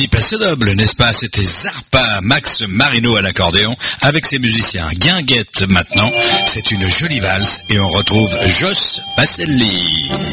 Philippe Assodoble, n'est-ce pas? C'était Zarpa, Max Marino à l'accordéon, avec ses musiciens. Guinguette maintenant, c'est une jolie valse, et on retrouve Jos Pacelli.